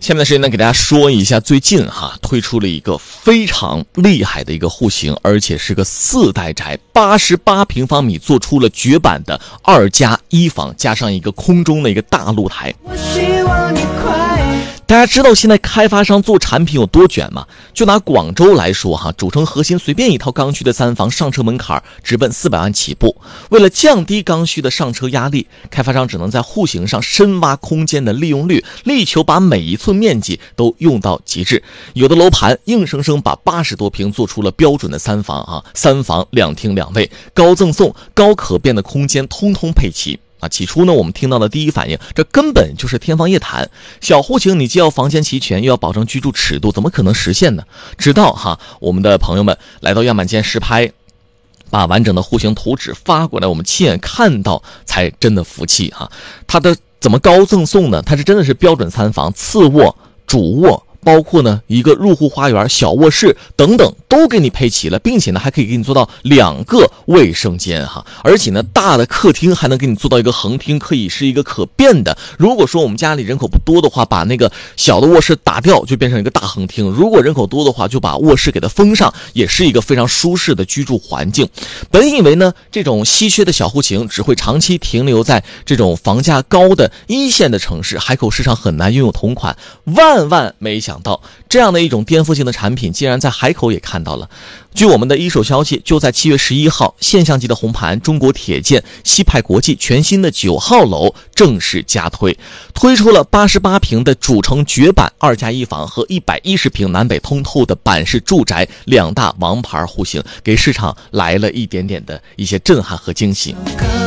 下面的时间呢，给大家说一下最近推出了一个非常厉害的一个户型，而且是个4代宅，88平方米，做出了绝版的2+1房，加上一个空中的一个大露台。 我希望你快。 大家知道现在开发商做产品有多卷吗？就拿广州来说主城核心随便一套刚需的3房，上车门槛直奔400万起步。为了降低刚需的上车压力，开发商只能在户型上深挖空间的利用率，力求把每一寸面积都用到极致。有的楼盘硬生生把80多平做出了标准的3房3房2厅2卫，高赠送、高可变的空间通通配齐。起初呢，我们听到的第一反应，这根本就是天方夜谭。小户型你既要房间齐全，又要保证居住尺度，怎么可能实现呢？直到我们的朋友们来到样板间实拍，把完整的户型图纸发过来，我们亲眼看到才真的服气它的怎么高赠送呢？它是真的是标准3房，次卧、主卧，包括呢一个入户花园、小卧室等等都给你配齐了，并且呢还可以给你做到2个卫生间而且呢大的客厅还能给你做到一个横厅，可以是一个可变的。如果说我们家里人口不多的话，把那个小的卧室打掉，就变成一个大横厅；如果人口多的话，就把卧室给它封上，也是一个非常舒适的居住环境。本以为呢这种稀缺的小户型只会长期停留在这种房价高的1线的城市，海口市场很难拥有同款，万没想到这样的一种颠覆性的产品竟然在海口也看到了。据我们的一手消息，就在7月11号，现象级的红盘中国铁建西派国际全新的9号楼正式加推出了88平的主城绝版2+1房和110平南北通透的板式住宅2大王牌户型，给市场来了一点点的一些震撼和惊喜。